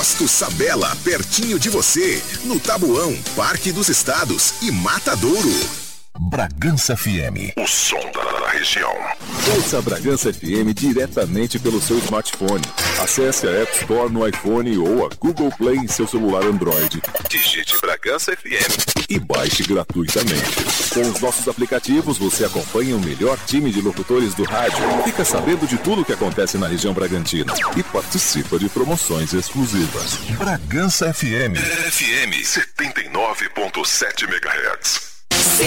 Posto Sabela, pertinho de você, no Tabuão, Parque dos Estados e Matadouro. Bragança FM, o som da região. Ouça a Bragança FM diretamente pelo seu smartphone. Acesse a App Store no iPhone ou a Google Play em seu celular Android. Digite Bragança FM e baixe gratuitamente. Com os nossos aplicativos, você acompanha o melhor time de locutores do rádio, fica sabendo de tudo o que acontece na região Bragantina e participa de promoções exclusivas. Bragança FM. FM 79.7 MHz.